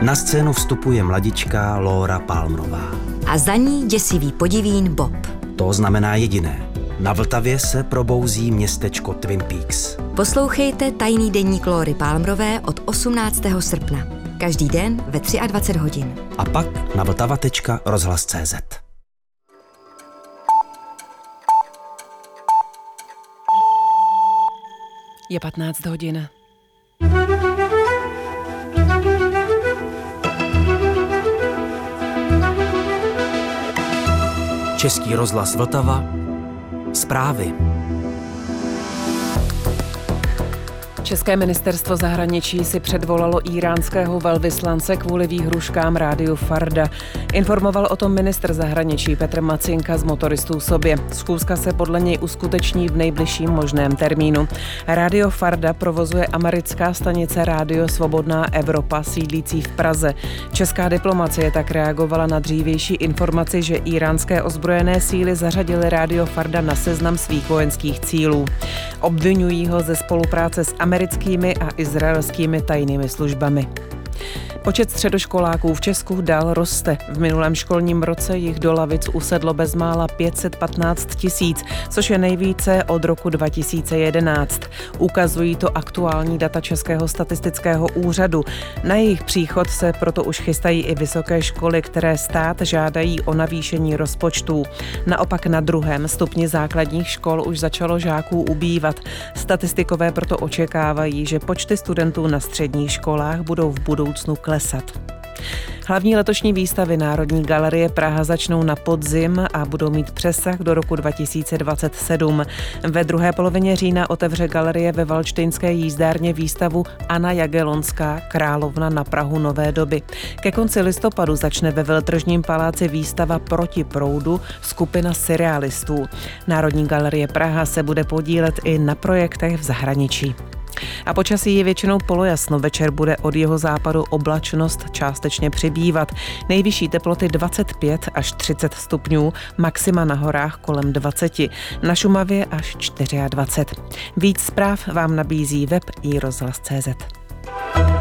Na scénu vstupuje mladička Laura Palmerová. A za ní děsivý podivín Bob. To znamená jediné. Na Vltavě se probouzí městečko Twin Peaks. Poslouchejte Tajný deník Laury Palmerové od 18. srpna. Každý den ve 23 hodin. A pak na vltava.rozhlas.cz. Je 15 hodin. Český rozhlas Vltava. Zprávy. České ministerstvo zahraničí si předvolalo íránského velvyslance kvůli výhruškám rádiu Farda. Informoval o tom ministr zahraničí Petr Macinka z Motoristů sobě. Schůzka se podle něj uskuteční v nejbližším možném termínu. Rádio Farda provozuje americká stanice Rádio Svobodná Evropa sídlící v Praze. Česká diplomacie tak reagovala na dřívější informaci, že íránské ozbrojené síly zařadily rádio Farda na seznam svých vojenských cílů. Obvinují ho ze spolupráce s americkými a izraelskými tajnými službami. Počet středoškoláků v Česku dál roste. V minulém školním roce jich do lavic usedlo bezmála 515 000, což je nejvíce od roku 2011. Ukazují to aktuální data Českého statistického úřadu. Na jejich příchod se proto už chystají i vysoké školy, které stát žádají o navýšení rozpočtů. Naopak na druhém stupni základních škol už začalo žáků ubývat. Statistikové proto očekávají, že počty studentů na středních školách budou v budoucnu klesat. Hlavní letošní výstavy Národní galerie Praha začnou na podzim a budou mít přesah do roku 2027. Ve druhé polovině října otevře galerie ve Valdštejnské jízdárně výstavu Anna Jagellonská, královna na prahu nové doby. Ke konci listopadu začne ve Veletržním paláci výstava Proti proudu skupina surrealistů. Národní galerie Praha se bude podílet i na projektech v zahraničí. A počasí je většinou polojasno, večer bude od jihozápadu oblačnost částečně přibývat. Nejvyšší teploty 25 až 30 stupňů, maxima na horách kolem 20, na Šumavě až 24. Víc zpráv vám nabízí web iRozhlas.cz.